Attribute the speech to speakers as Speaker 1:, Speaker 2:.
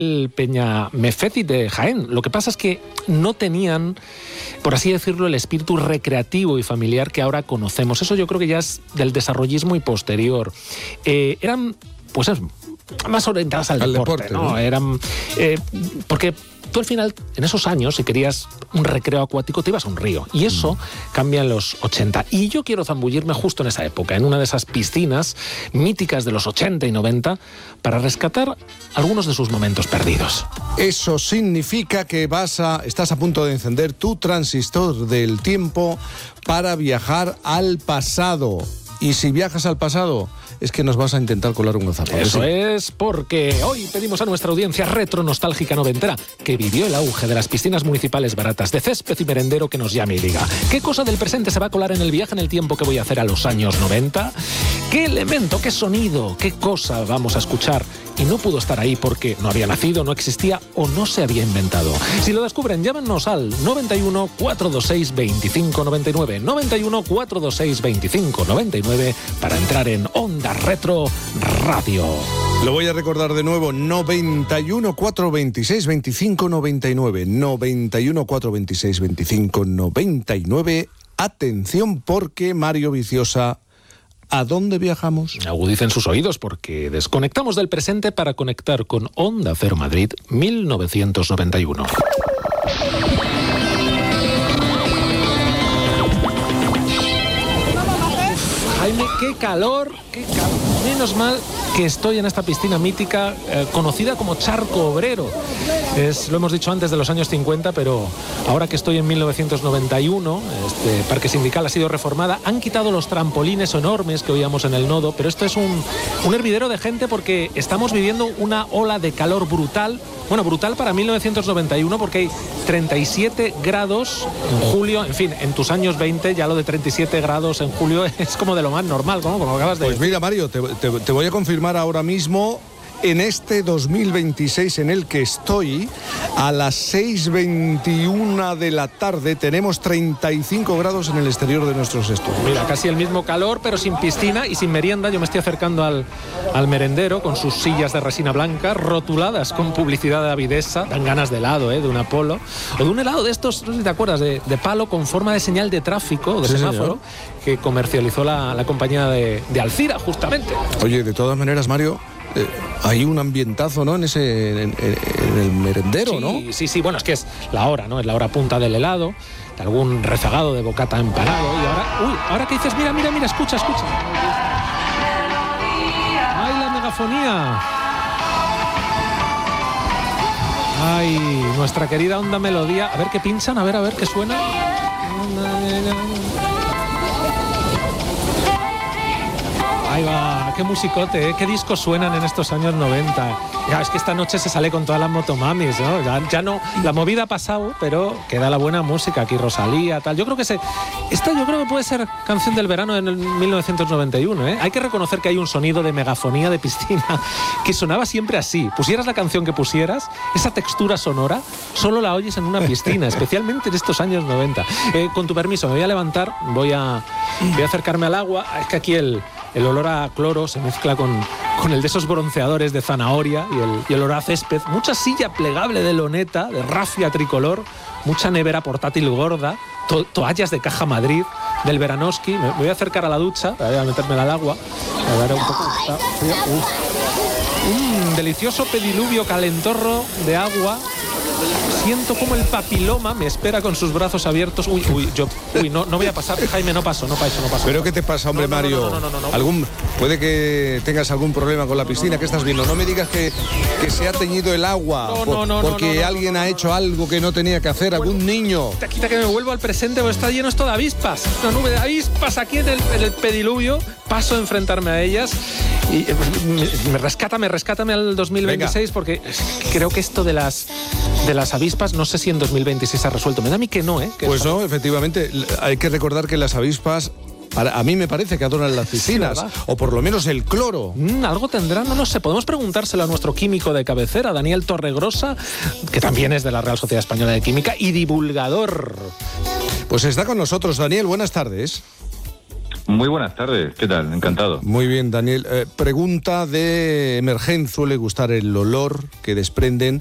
Speaker 1: el Peñamefeci de Jaén. Lo que pasa es que no tenían, por así decirlo, el espíritu recreativo y familiar que ahora conocemos. Eso yo creo que ya es del desarrollismo y posterior. Eran, pues, más orientadas al deporte, ¿no? Eran, porque tú al final, en esos años, si querías un recreo acuático, te ibas a un río. Y eso cambia en los 80. Y yo quiero zambullirme justo en esa época, en una de esas piscinas míticas de los 80 y 90, para rescatar algunos de sus momentos perdidos.
Speaker 2: Eso significa que estás a punto de encender tu transistor del tiempo para viajar al pasado. Y si viajas al pasado, es que nos vas a intentar colar un gazapán.
Speaker 1: Eso es, porque hoy pedimos a nuestra audiencia retro nostálgica noventera, que vivió el auge de las piscinas municipales baratas de césped y merendero, que nos llame y diga: ¿qué cosa del presente se va a colar en el viaje en el tiempo que voy a hacer a los años 90? ¿Qué elemento, qué sonido, qué cosa vamos a escuchar y no pudo estar ahí porque no había nacido, no existía o no se había inventado? Si lo descubren, llámenos al 91 426 2599, 91 426 2599, para entrar en Onda Retro Radio.
Speaker 2: Lo voy a recordar de nuevo: 91 426 2599, 91 426 2599. Atención, porque Mario Viciosa, ¿a dónde viajamos?
Speaker 1: Agudicen sus oídos, porque desconectamos del presente para conectar con Onda Cero Madrid 1991. Jaime, qué calor, qué calor. Menos mal que estoy en esta piscina mítica conocida como Charco Obrero. Lo hemos dicho antes, de los años 50, pero ahora que estoy en 1991, este parque sindical ha sido reformada. Han quitado los trampolines enormes que oíamos en el nodo, pero esto es un hervidero de gente, porque estamos viviendo una ola de calor brutal. Bueno, brutal para 1991, porque hay 37 grados en julio. En fin, en tus años 20 ya lo de 37 grados en julio es como de lo más normal, ¿no? Como acabas de decir.
Speaker 2: Pues mira, Mario, te voy a confirmar ahora mismo. En este 2026 en el que estoy, a las 6:21 de la tarde, tenemos 35 grados en el exterior de nuestros estudios.
Speaker 1: Mira, casi el mismo calor, pero sin piscina y sin merienda. Yo me estoy acercando al merendero con sus sillas de resina blanca, rotuladas con publicidad de Avidesa. Dan ganas de helado, de un Apolo. O de un helado de estos, no sé si te acuerdas, de palo con forma de señal de tráfico, de semáforo, que comercializó la compañía de Alcira, justamente.
Speaker 2: Oye, de todas maneras, Mario, hay un ambientazo, ¿no? En el merendero, ¿no?
Speaker 1: Sí, bueno, es que es la hora, ¿no? Es la hora punta del helado, de algún rezagado de bocata empanado. Y ahora que dices, mira, escucha. ¡Ay, la megafonía! ¡Ay, nuestra querida Onda Melodía! A ver qué pinchan, a ver qué suena. Ahí va, qué musicote, qué discos suenan en estos años 90. Ya, es que esta noche se sale con todas las motomamis, ¿no? Ya no, la movida ha pasado, pero queda la buena música. Aquí Rosalía, tal. Yo creo que puede ser canción del verano en el 1991, ¿eh? Hay que reconocer que hay un sonido de megafonía de piscina que sonaba siempre así. Pusieras la canción que pusieras, esa textura sonora solo la oyes en una piscina, especialmente en estos años 90. Con tu permiso, me voy a levantar, voy a acercarme al agua. Es que aquí el olor a cloro se mezcla con el de esos bronceadores de zanahoria y el olor a césped. Mucha silla plegable de loneta, de rafia tricolor, mucha nevera portátil gorda, toallas de Caja Madrid, del Veranoski. Me voy a acercar a la ducha, voy a meterme al agua. A ver un poco. Un delicioso pediluvio calentorro de agua. Siento como el papiloma me espera con sus brazos abiertos. No voy a pasar, Jaime, no paso.
Speaker 2: ¿Pero qué te pasa, hombre, Mario?
Speaker 1: No.
Speaker 2: Puede que tengas algún problema con la piscina. ¿Qué estás viendo? No me digas que se ha teñido el agua porque alguien ha hecho algo que no tenía que hacer, algún niño.
Speaker 1: Quita que me vuelvo al presente, porque está lleno esto de avispas. Una nube de avispas aquí en el pediluvio. Paso a enfrentarme a ellas y rescátame al 2026. Venga. Porque creo que esto de las avispas, no sé si en 2026 se ha resuelto. Me da a mí que no, ¿eh?
Speaker 2: Pues no, efectivamente. Hay que recordar que las avispas, a mí me parece que adoran las piscinas, sí, o por lo menos el cloro.
Speaker 1: Algo tendrá, no lo sé. Podemos preguntárselo a nuestro químico de cabecera, Daniel Torregrosa, que también es de la Real Sociedad Española de Química y divulgador.
Speaker 2: Pues está con nosotros. Daniel, buenas tardes.
Speaker 3: Muy buenas tardes, ¿qué tal? Encantado.
Speaker 2: Muy bien, Daniel. Pregunta de emergencia, suele gustar el olor que desprenden